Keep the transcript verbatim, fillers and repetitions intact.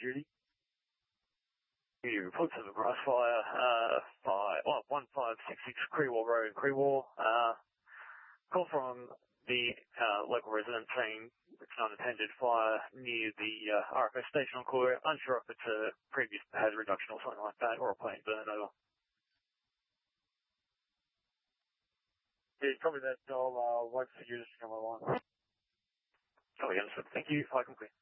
duty. You reports of a grass fire, uh, by, well, one five six six Creewall Road in Creewall. Uh, call from the, uh, local resident saying it's an unattended fire near the, uh, R F S station on Courier. Unsure if it's a previous hazard reduction or something like that, or a plain burn over. Yeah, probably that. I'll, uh, wait for you to come along. Oh, yeah, understood. Thank you. I can clear.